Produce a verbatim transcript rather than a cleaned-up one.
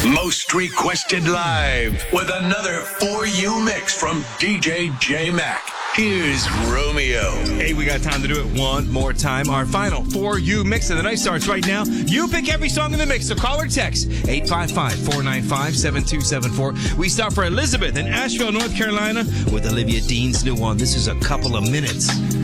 Most requested live with another For You mix from D J J Mac. Here's Romeo. Hey, we got time to do it one more time. Our final For You mix of the night starts right now. You pick every song in the mix, so call or text eight five five, four nine five, seven two seven four. We stop for Elizabeth in Asheville, North Carolina with Olivia Dean's new one. This is A Couple of Minutes.